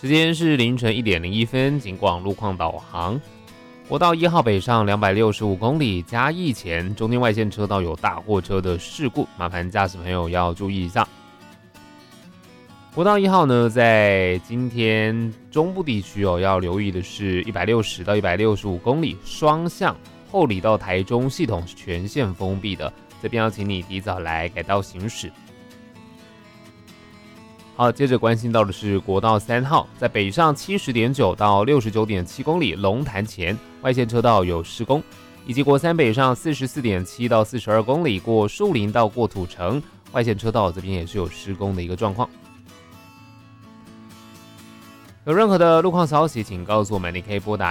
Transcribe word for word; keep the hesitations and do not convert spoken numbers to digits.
时间是凌晨一点零一分，警广路况导航。国道一号北上两百六十五公里，嘉义前中间外线车道有大货车的事故，麻烦驾驶朋友要注意一下。国道一号呢，在今天中部地区哦，要留意的是一百六十到一百六十五公里双向后里到台中系统是全线封闭的，这边要请你提早来改道行驶。好，接着关心到的是国道三号，在北上七十点九到六十九点七公里龙潭前外线车道有施工，以及国三北上四十四点七到四十二公里过树林到过土城外线车道这边也是有施工的一个状况。有任何的路况消息，请告诉我们，你可以拨打